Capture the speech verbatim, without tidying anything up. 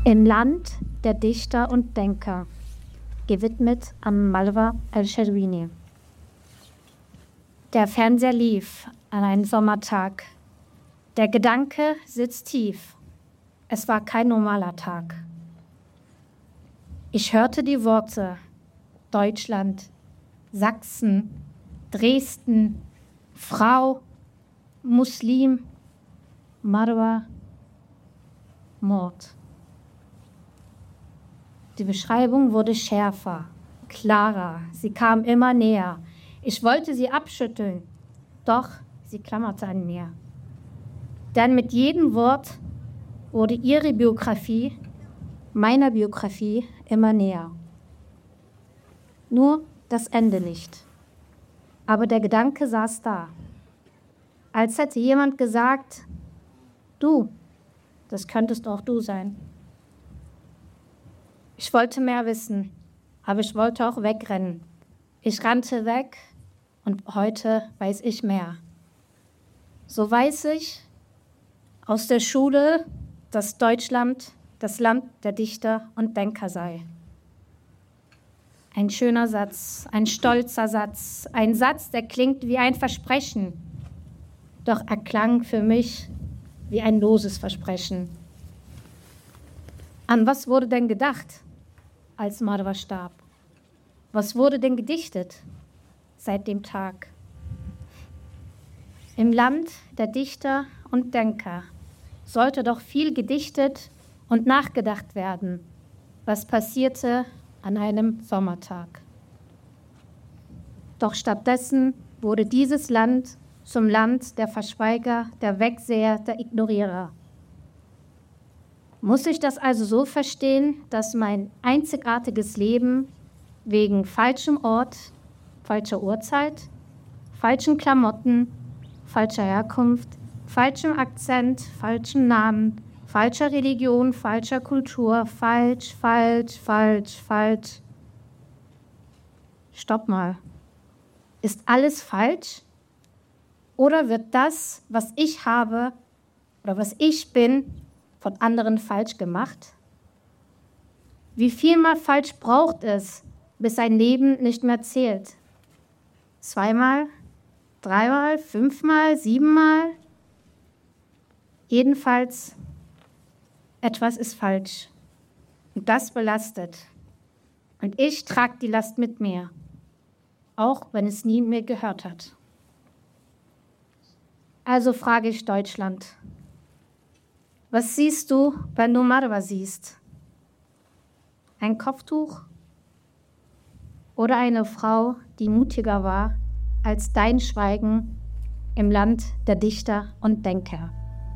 Im Land der Dichter und Denker, gewidmet an Malwa El-Cherwini. Der Fernseher lief an einem Sommertag. Der Gedanke sitzt tief. Es war kein normaler Tag. Ich hörte die Worte Deutschland, Sachsen, Dresden, Frau, Muslim, Marwa, Mord. Die Beschreibung wurde schärfer, klarer. Sie kam immer näher. Ich wollte sie abschütteln, doch sie klammerte an mir. Denn mit jedem Wort wurde ihre Biografie, meiner Biografie, immer näher. Nur das Ende nicht. Aber der Gedanke saß da. Als hätte jemand gesagt, du, das könntest auch du sein. Ich wollte mehr wissen, aber ich wollte auch wegrennen. Ich rannte weg und heute weiß ich mehr. So weiß ich aus der Schule, dass Deutschland das Land der Dichter und Denker sei. Ein schöner Satz, ein stolzer Satz, ein Satz, der klingt wie ein Versprechen, doch er klang für mich wie ein loses Versprechen. An was wurde denn gedacht, als Marwa starb? Was wurde denn gedichtet seit dem Tag? Im Land der Dichter und Denker sollte doch viel gedichtet und nachgedacht werden, was passierte an einem Sommertag. Doch stattdessen wurde dieses Land zum Land der Verschweiger, der Wegseher, der Ignorierer. Muss ich das also so verstehen, dass mein einzigartiges Leben wegen falschem Ort, falscher Uhrzeit, falschen Klamotten, falscher Herkunft, falschem Akzent, falschem Namen, falscher Religion, falscher Kultur, falsch, falsch, falsch, falsch. Stopp mal. Ist alles falsch? Oder wird das, was ich habe oder was ich bin, von anderen falsch gemacht? Wie viel mal falsch braucht es, bis ein Leben nicht mehr zählt? Zweimal? Dreimal? Fünfmal? Siebenmal? Jedenfalls, etwas ist falsch. Und das belastet. Und ich trage die Last mit mir, auch wenn es nie mir gehört hat. Also frage ich Deutschland, was siehst du, wenn du Marwa siehst? Ein Kopftuch oder eine Frau, die mutiger war als dein Schweigen im Land der Dichter und Denker?